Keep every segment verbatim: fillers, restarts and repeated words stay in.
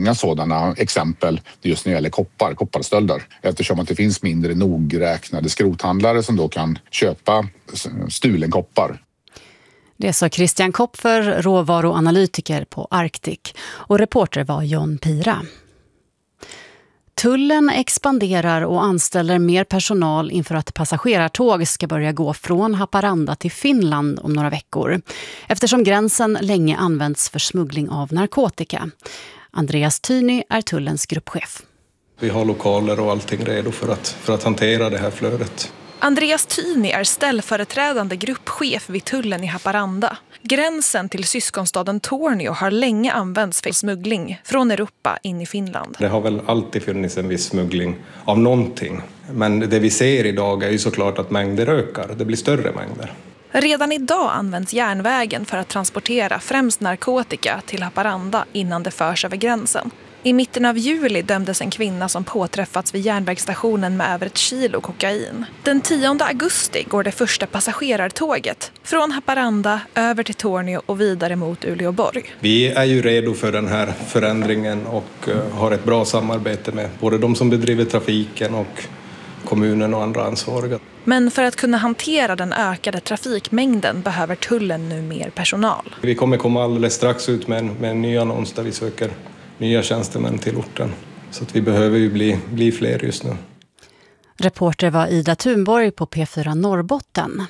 många sådana exempel just när det gäller koppar, kopparstölder. Eftersom att det finns mindre nogräknade skrothandlare som då kan köpa stulen koppar. Det sa Christian Kopfer, råvaruanalytiker på Arctic, och reporter var John Pira. Tullen expanderar och anställer mer personal inför att passagerartåg ska börja gå från Haparanda till Finland om några veckor, eftersom gränsen länge används för smuggling av narkotika. Andreas Tyny är tullens gruppchef. Vi har lokaler och allting redo för att, för att hantera det här flödet. Andreas Tyny är ställföreträdande gruppchef vid tullen i Haparanda. Gränsen till syskonstaden Tornio har länge använts för smuggling från Europa in i Finland. Det har väl alltid funnits en viss smuggling av någonting. Men det vi ser idag är ju såklart att mängder ökar. Det blir större mängder. Redan idag används järnvägen för att transportera främst narkotika till Haparanda innan det förs över gränsen. I mitten av juli dömdes en kvinna som påträffats vid järnvägsstationen med över ett kilo kokain. Den tionde augusti går det första passagerartåget från Haparanda över till Tornio och vidare mot Uleåborg. Vi är ju redo för den här förändringen och har ett bra samarbete med både de som bedriver trafiken och kommunen och andra ansvariga. Men för att kunna hantera den ökade trafikmängden behöver tullen nu mer personal. Vi kommer komma alldeles strax ut med en, med en ny annons där vi söker nya tjänstemän till orten. Så att vi behöver ju bli, bli fler just nu. Reporter var Ida Thunborg på P fyra Norrbotten.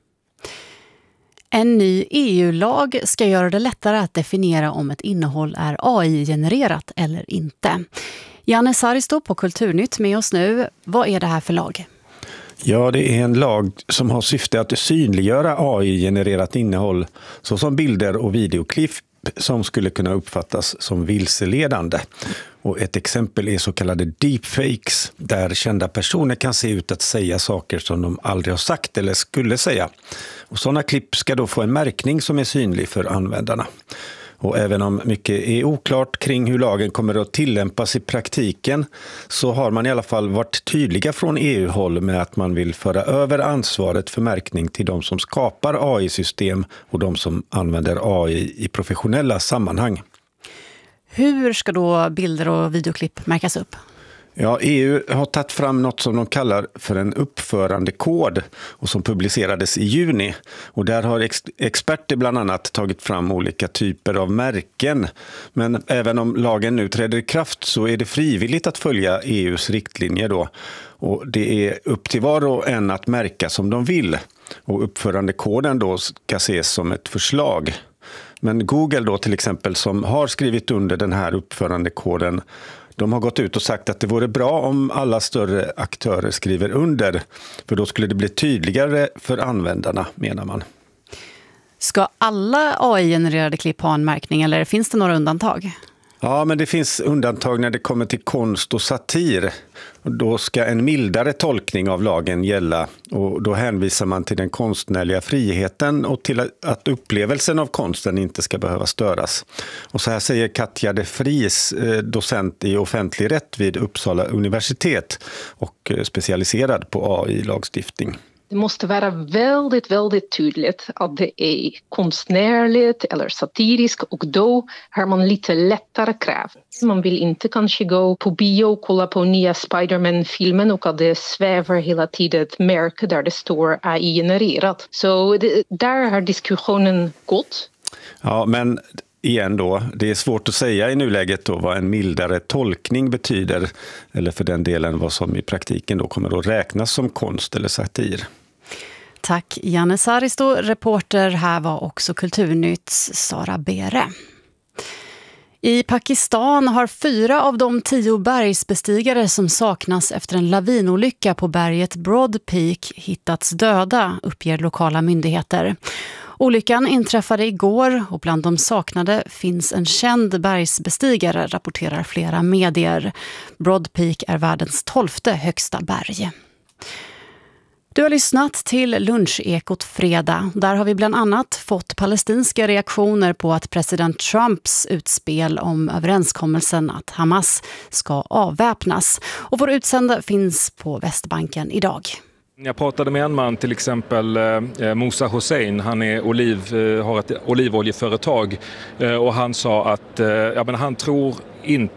En ny E U-lag ska göra det lättare att definiera om ett innehåll är A I-genererat eller inte. Janne Saristo på Kulturnytt med oss nu. Vad är det här för lag? Ja, det är en lag som har syfte att synliggöra A I-genererat innehåll såsom bilder och videoklipp som skulle kunna uppfattas som vilseledande. Och ett exempel är så kallade deepfakes, där kända personer kan se ut att säga saker som de aldrig har sagt eller skulle säga. Och sådana klipp ska då få en märkning som är synlig för användarna. Och även om mycket är oklart kring hur lagen kommer att tillämpas i praktiken, så har man i alla fall varit tydliga från E U-håll med att man vill föra över ansvaret för märkning till de som skapar A I-system och de som använder A I i professionella sammanhang. Hur ska då bilder och videoklipp märkas upp? Ja, E U har tagit fram något som de kallar för en uppförandekod och som publicerades i juni. Och där har ex- experter bland annat tagit fram olika typer av märken. Men även om lagen nu träder i kraft så är det frivilligt att följa E U:s riktlinjer då. Och det är upp till var och en att märka som de vill. Och uppförandekoden då ska ses som ett förslag. Men Google då till exempel, som har skrivit under den här uppförandekoden, de har gått ut och sagt att det vore bra om alla större aktörer skriver under, för då skulle det bli tydligare för användarna, menar man. Ska alla A I-genererade klipp ha en märkning eller finns det några undantag? Ja, men det finns undantag när det kommer till konst och satir. Då ska en mildare tolkning av lagen gälla, och då hänvisar man till den konstnärliga friheten och till att upplevelsen av konsten inte ska behöva störas. Och så här säger Katja de Vries, docent i offentlig rätt vid Uppsala universitet och specialiserad på A I-lagstiftning. Det måste vara väldigt, väldigt tydligt att det är konstnärligt eller satiriskt, och då har man lite lättare krav. Man vill inte kanske gå på bio och kolla på nya Spider-Man-filmen och att det svävar hela tiden ett märke där det står A I-genererat. Så det, där har diskussionen gått. Ja, men igen då, det är svårt att säga i nuläget då vad en mildare tolkning betyder, eller för den delen vad som i praktiken då kommer att räknas som konst eller satir. Tack Janne Saristo. Reporter här var också Kulturnytts Sara Bere. I Pakistan har fyra av de tio bergsbestigare som saknas efter en lavinolycka på berget Broad Peak hittats döda, uppger lokala myndigheter. Olyckan inträffade igår och bland de saknade finns en känd bergsbestigare, rapporterar flera medier. Broad Peak är världens tolfte högsta berg. Du har lyssnat till Lunchekot fredag. Där har vi bland annat fått palestinska reaktioner på att president Trumps utspel om överenskommelsen att Hamas ska avväpnas. Och vår utsända finns på Västbanken idag. Jag pratade med en man, till exempel eh, Musa Hussein. Han är oliv, eh, har ett olivoljeföretag eh, och han sa att eh, ja, men han tror inte